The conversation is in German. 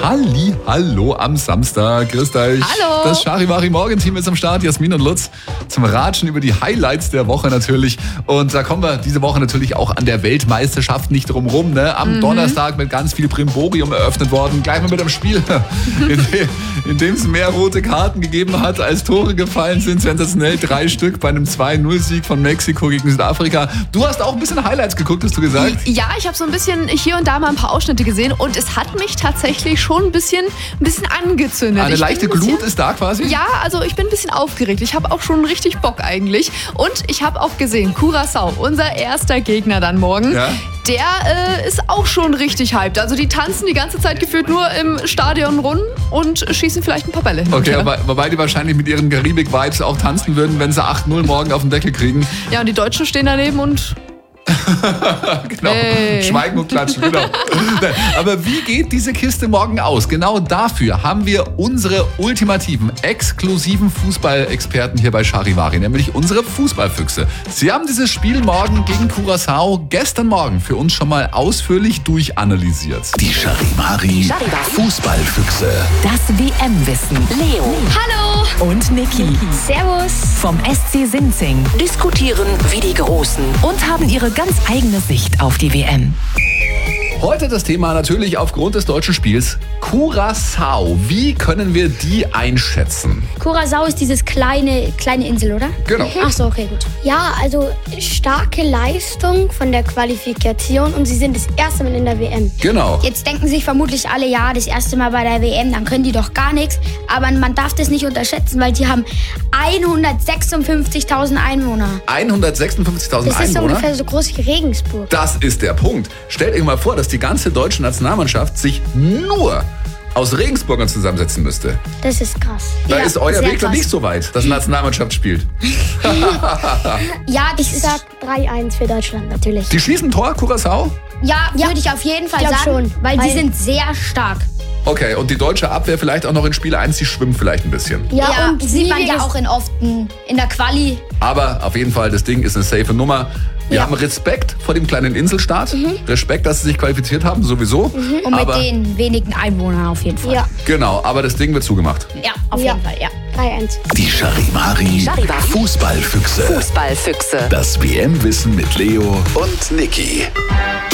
Hallo am Samstag. Grüßt euch. Hallo. Das Charivari-Morgenteam ist am Start. Jasmin und Lutz zum Ratschen über die Highlights der Woche natürlich. Und da kommen wir diese Woche natürlich auch an der Weltmeisterschaft nicht drum rum. Ne? Am Donnerstag mit ganz viel Brimborium eröffnet worden. Gleich mal mit einem Spiel, in dem es mehr rote Karten gegeben hat, als Tore gefallen sind. Sensationell 3 Stück bei einem 2-0-Sieg von Mexiko gegen Südafrika. Du hast auch ein bisschen Highlights geguckt, hast du gesagt? Ja, ich habe so ein bisschen hier und da mal ein paar Ausschnitte gesehen und es hat mich tatsächlich schon ein bisschen angezündet. Eine leichte Glut ist da quasi? Ja, also ich bin ein bisschen aufgeregt. Ich habe auch schon richtig Bock eigentlich. Und ich habe auch gesehen, Curaçao, unser erster Gegner dann morgen. Ja. Der ist auch schon richtig hyped. Also die tanzen die ganze Zeit gefühlt nur im Stadion rum und schießen vielleicht ein paar Bälle hin. Okay, wobei die wahrscheinlich mit ihren Karibik-Vibes auch tanzen würden, wenn sie 8-0 morgen auf den Deckel kriegen. Ja, und die Deutschen stehen daneben und... Genau, Hey. Schweigen und klatschen, genau. Aber wie geht diese Kiste morgen aus? Genau dafür haben wir unsere ultimativen, exklusiven Fußballexperten hier bei Charivari, nämlich unsere Fußballfüchse. Sie haben dieses Spiel morgen gegen Curaçao gestern Morgen für uns schon mal ausführlich durchanalysiert. Die Charivari Fußballfüchse. Das WM-Wissen. Leo Hallo! und Niki Servus! vom SC Sinzing Diskutieren wie die Großen. und haben ihre ganz eigene Sicht auf die WM. Heute das Thema natürlich aufgrund des deutschen Spiels Curaçao. Wie können wir die einschätzen? Curaçao ist dieses kleine Insel, oder? Genau. Ach so, okay, gut. Ja, also starke Leistung von der Qualifikation und sie sind das erste Mal in der WM. Genau. Jetzt denken sich vermutlich alle, ja, das erste Mal bei der WM, dann können die doch gar nichts. Aber man darf das nicht unterschätzen, weil die haben 156.000 Einwohner. 156.000 Das ist Einwohner. ungefähr so groß wie Regensburg. Das ist der Punkt. Stellt euch mal vor, dass die ganze deutsche Nationalmannschaft sich nur aus Regensburgern zusammensetzen müsste. Das ist krass. Da Ja, ist euer sehr Weg noch krass. nicht so weit, dass Nationalmannschaft spielt. Ja, ich sag 3-1 für Deutschland natürlich. Die schießen ein Tor, Curaçao? Ja, würde ich auf jeden Fall glaub sagen, schon. weil die Weil- sind sehr stark. Okay, und die deutsche Abwehr vielleicht auch noch in Spiel 1, die schwimmt vielleicht ein bisschen. Ja, und sieht man ja auch in der Quali. Aber auf jeden Fall, das Ding ist eine safe Nummer. Wir haben Respekt vor dem kleinen Inselstaat. Respekt, dass sie sich qualifiziert haben, sowieso. Und mit Aber, den wenigen Einwohnern auf jeden Fall. Ja, genau, aber das Ding wird zugemacht. Ja, auf Ja. jeden Fall, ja. 3-1. Die Charivari Fußballfüchse. Fußballfüchse. Das WM-Wissen mit Leo und Niki.